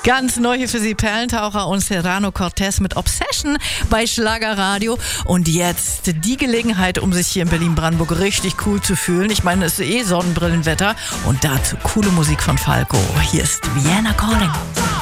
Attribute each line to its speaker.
Speaker 1: Ganz neu hier für Sie Perlentaucher und Serrano Cortez mit Obsession bei Schlagerradio. Und jetzt die Gelegenheit, um sich hier in Berlin-Brandenburg richtig cool zu fühlen. Ich meine, es ist Sonnenbrillenwetter. Und dazu coole Musik von Falco. Hier ist Vienna Calling.